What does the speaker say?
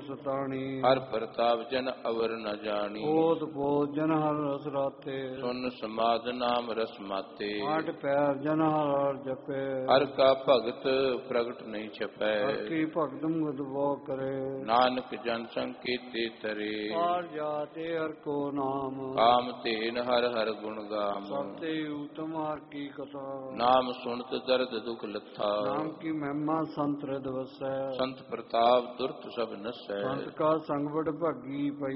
ਸਤਾਣੀ। ਹਰ ਪ੍ਰਤਾਪ ਜਨ ਅਵਰ ਨ ਜਾਣੀ। ਓਤ ਪੋਤ ਜਨ ਹਰ ਰਸ ਰਾਤੇ। ਸੁਨ ਸਮਾਦ ਨਾਮ ਰਸ ਮਾਤੇ। ਆਠ ਪੈਰ ਜਨ ਹਰ ਜਪੇ। ਹਰ ਕਾ ਭਗਤ ਪ੍ਰਗਟ ਨਹੀਂ ਛਪੈ। ਹਰ ਕੀ ਭਗਤ ਮੁਗਤ ਬੋ ਕਰੇ। ਨਾਨਕ ਜਨ ਸੰਕੀਤੇ ਤਰੇ। ਪਾਰ ਜਾਤੇ ਹਰ ਕੋ ਨਾਮ। ਕਾਮ ਧੇਨ ਹਰ ਹਰ ਗੁਣ ਗਾਮ। ਸਭ ਤੇ ਉਤਮ ਹਰ ਕੀ ਕਥਾ। ਨਾਮ ਸੁਣਤ ਦਰਦ ਦੁਖ ਲੱਥਾ। ਨਾਮ ਕੀ ਮਹਿਮਾ ਸੰਤ ਹਿਰਦਿ ਵਸੈ। ਸੰਤ ਪ੍ਰਤਾਪ ਦੁਰਤ ਸਭ ਨਸੈ। ਸੰਤ ਕਾ ਸੰਗ ਬੜ ਭਾਗੀ ਪਈ।